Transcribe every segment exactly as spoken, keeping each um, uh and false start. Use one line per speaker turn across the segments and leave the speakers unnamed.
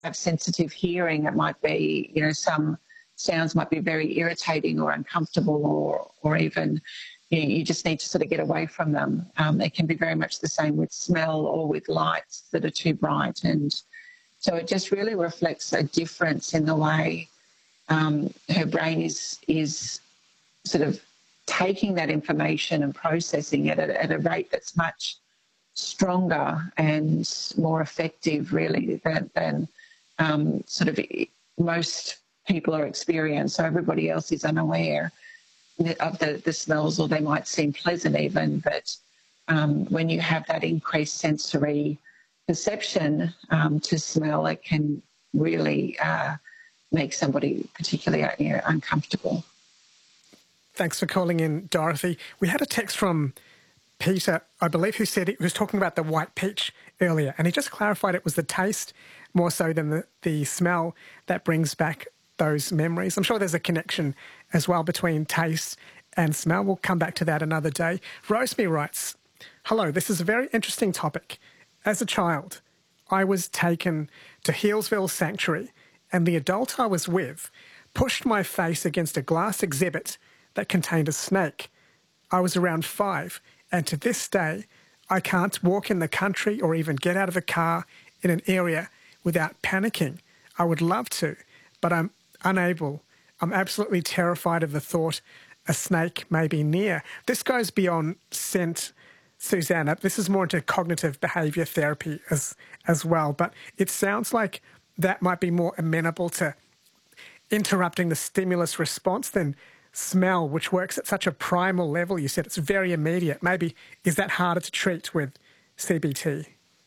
have sensitive hearing, it might be, you know, some sounds might be very irritating or uncomfortable, or or even, you know, you just need to sort of get away from them. Um, it can be very much the same with smell or with lights that are too bright. And so it just really reflects a difference in the way um, her brain is is sort of taking that information and processing it at, at a rate that's much stronger and more effective, really, than, than um, sort of most people are experienced. So everybody else is unaware of the, the smells, or they might seem pleasant even, but um, when you have that increased sensory perception um, to smell, it can really uh, make somebody particularly you know, uncomfortable.
Thanks for calling in, Dorothy. We had a text from Peter, I believe, who said he was talking about the white peach earlier, and he just clarified it was the taste more so than the, the smell that brings back those memories. I'm sure there's a connection as well between taste and smell. We'll come back to that another day. Rosemary writes, hello, this is a very interesting topic. As a child, I was taken to Healesville Sanctuary, and the adult I was with pushed my face against a glass exhibit that contained a snake. I was around five, and to this day, I can't walk in the country or even get out of a car in an area without panicking. I would love to, but I'm unable. I'm absolutely terrified of the thought a snake may be near. This goes beyond scent, Susanna. This is more into cognitive behaviour therapy as, as well, but it sounds like that might be more amenable to interrupting the stimulus response than smell, which works at such a primal level. You said it's very immediate. Maybe is that harder to treat with C B T?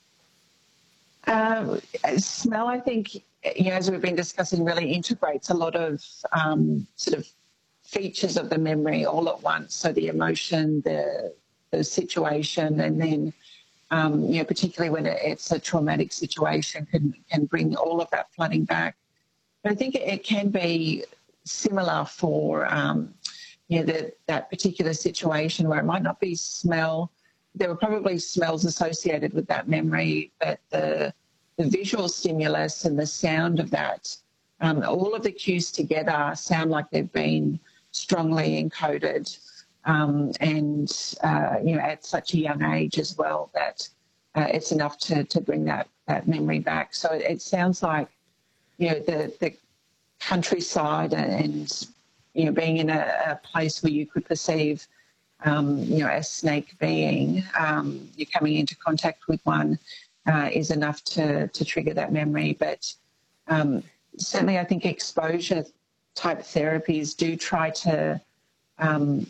Um, smell, I think, you know, as we've been discussing, really integrates a lot of um, sort of features of the memory all at once. So the emotion, the the situation, and then um, you know, particularly when it's a traumatic situation, can can bring all of that flooding back. But I think it, it can be similar for um, you know, the, that particular situation where it might not be smell. There were probably smells associated with that memory, but the, the visual stimulus and the sound of that, um, all of the cues together sound like they've been strongly encoded, um, and uh, you know, at such a young age as well, that uh, it's enough to, to bring that, that memory back. So it, it sounds like, you know, the, the countryside and, you know, being in a, a place where you could perceive, um, you know, a snake being, um, you're coming into contact with one, uh, is enough to, to trigger that memory. But um, certainly I think exposure type therapies do try to um,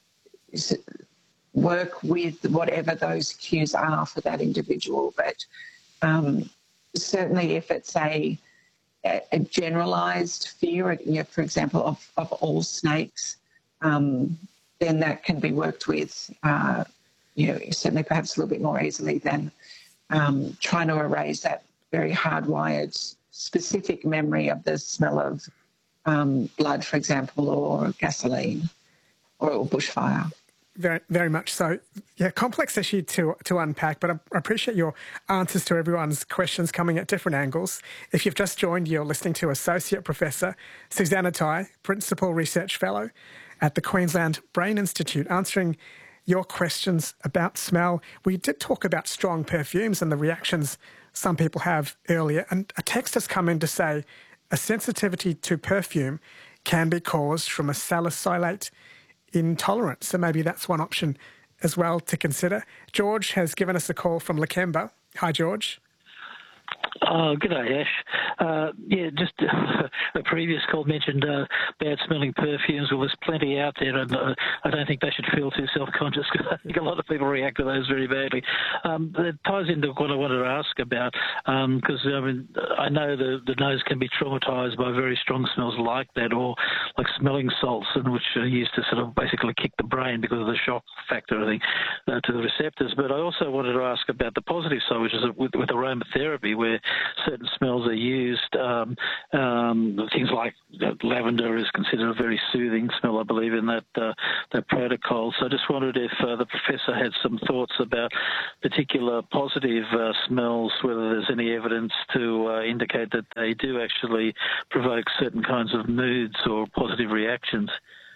work with whatever those cues are for that individual. But um, certainly if it's a a generalised fear, you know, for example, of, of all snakes, um, then that can be worked with, uh, you know, certainly perhaps a little bit more easily than um, trying to erase that very hardwired specific memory of the smell of um, blood, for example, or gasoline or, or bushfire.
Very, very much so. Yeah, complex issue to to unpack, but I appreciate your answers to everyone's questions coming at different angles. If you've just joined, you're listening to Associate Professor Susanna Tai, Principal Research Fellow at the Queensland Brain Institute, answering your questions about smell. We did talk about strong perfumes and the reactions some people have earlier, and a text has come in to say a sensitivity to perfume can be caused from a salicylate intolerance. So maybe that's one option as well to consider. George has given us a call from Lakemba. Hi, George.
Oh, good day, Ash. Uh, yeah, just uh, a previous call mentioned uh, bad-smelling perfumes. Well, there's plenty out there, and uh, I don't think they should feel too self-conscious, because I think a lot of people react to those very badly. Um, it ties into what I wanted to ask about, because um, I mean, I know the, the nose can be traumatised by very strong smells like that, or like smelling salts, and which are used to sort of basically kick the brain because of the shock factor, I think, uh, to the receptors. But I also wanted to ask about the positive side, which is with, with aromatherapy, where certain smells are used. Um, um, things like uh, lavender is considered a very soothing smell, I believe, in that uh, that protocol. So I just wondered if uh, the professor had some thoughts about particular positive uh, smells, whether there's any evidence to uh, indicate that they do actually provoke certain kinds of moods or positive reactions.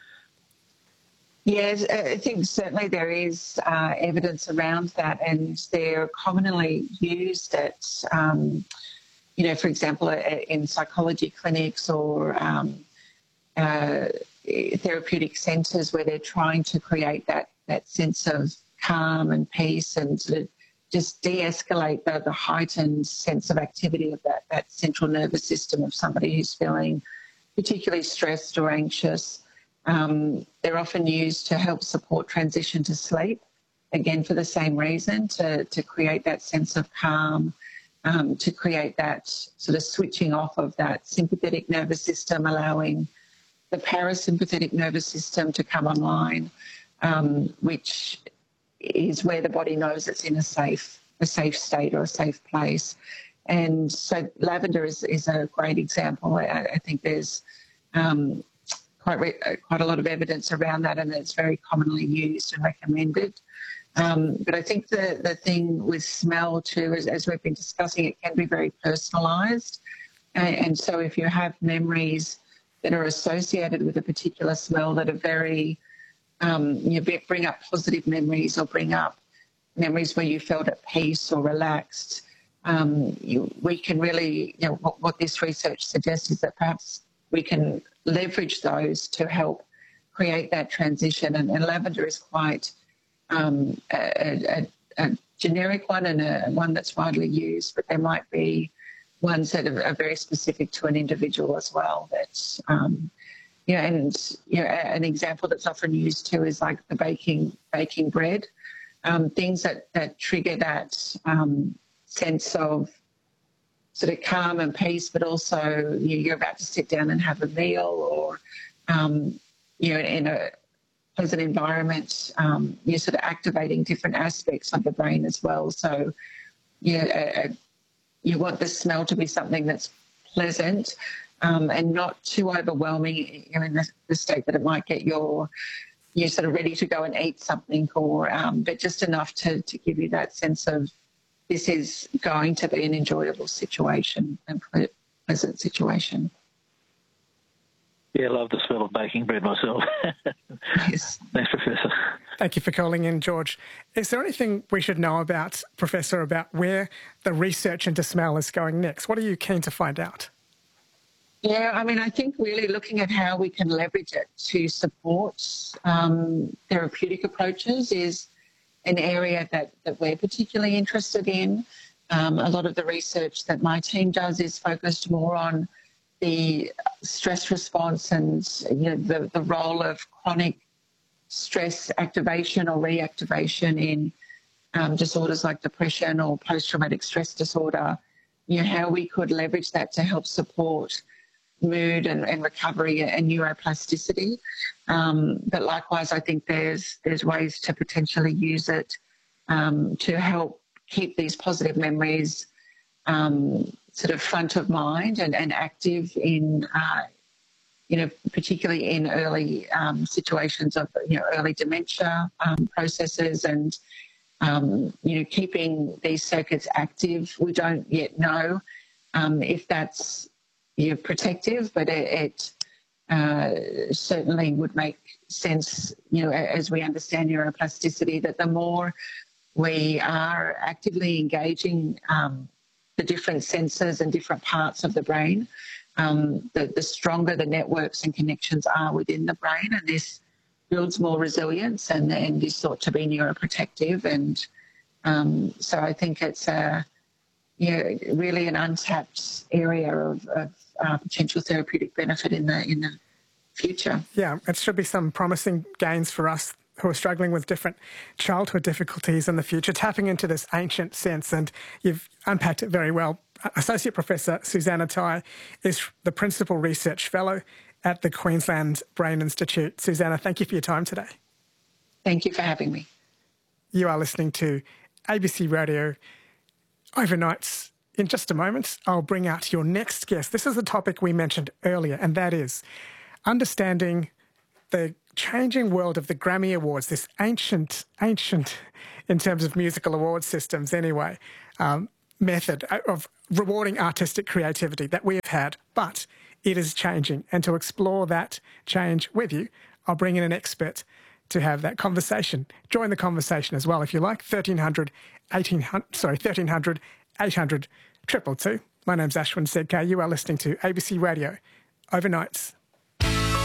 Yes, I think certainly there is uh, evidence around that, and they're commonly used at, um, you know, for example, in psychology clinics or um, uh, therapeutic centres where they're trying to create that, that sense of calm and peace and sort of just de-escalate the, the heightened sense of activity of that, that central nervous system of somebody who's feeling particularly stressed or anxious. Um, they're often used to help support transition to sleep, again, for the same reason, to, to create that sense of calm, um, to create that sort of switching off of that sympathetic nervous system, allowing the parasympathetic nervous system to come online, um, which is where the body knows it's in a safe, a safe state or a safe place. And so lavender is, is a great example. I, I think there's um, quite re- quite a lot of evidence around that, and it's very commonly used and recommended. Um, but I think the, the thing with smell too, as, as we've been discussing, it can be very personalised. And, and so if you have memories that are associated with a particular smell that are very, um, you know, bring up positive memories or bring up memories where you felt at peace or relaxed, um, you, we can really, you know, what, what this research suggests is that perhaps we can leverage those to help create that transition. And, and lavender is quite um, a, a, a generic one and a one that's widely used, but there might be ones that are, are very specific to an individual as well. That's, um, you know, and you know, an example that's often used too is like the baking baking bread, um, things that, that trigger that um, sense of sort of calm and peace, but also you know, you're about to sit down and have a meal, or um, you know, in a pleasant environment, um, you're sort of activating different aspects of the brain as well. So, you know, a, a, you want the smell to be something that's pleasant um, and not too overwhelming, you know, in the, the state that it might get your you're sort of ready to go and eat something, or um, but just enough to to give you that sense of this is going to be an enjoyable situation and pleasant situation.
Yeah, I love the smell of baking bread myself.
Yes.
Thanks, Professor.
Thank you for calling in, George. Is there anything we should know about, Professor, about where the research into smell is going next? What are you keen to find out?
Yeah, I mean, I think really looking at how we can leverage it to support um, therapeutic approaches is an area that, that we're particularly interested in. Um, a lot of the research that my team does is focused more on the stress response and you know, the, the role of chronic stress activation or reactivation in um, disorders like depression or post-traumatic stress disorder, you know, how we could leverage that to help support mood and, and recovery and neuroplasticity. Um, but likewise, I think there's there's ways to potentially use it um, to help keep these positive memories um, sort of front of mind and, and active in, uh, you know, particularly in early um, situations of, you know, early dementia um, processes and, um, you know, keeping these circuits active. We don't yet know um, if that's you know, protective, but it, it uh, certainly would make sense, you know, as we understand neuroplasticity, that the more we are actively engaging um, the different senses and different parts of the brain, um, the, the stronger the networks and connections are within the brain, and this builds more resilience and, and is thought to be neuroprotective. And um, so I think it's a you know, really an untapped area of, of uh, potential therapeutic benefit in the in the future.
Yeah, it should be some promising gains for us who are struggling with different childhood difficulties in the future, tapping into this ancient sense. And you've unpacked it very well. Associate Professor Susannah Tye is the Principal Research Fellow at the Queensland Brain Institute. Susannah, thank you for your time today.
Thank you for having me.
You are listening to A B C Radio Overnight's in just a moment, I'll bring out your next guest. This is a topic we mentioned earlier, and that is understanding the changing world of the Grammy Awards, this ancient, ancient, in terms of musical award systems anyway, um, method of rewarding artistic creativity that we have had, but it is changing. And to explore that change with you, I'll bring in an expert to have that conversation. Join the conversation as well if you like. thirteen hundred, eighteen hundred, sorry, thirteen hundred, eight hundred, two two two. My name's Ashwin Sedkar. You are listening to A B C Radio Overnights.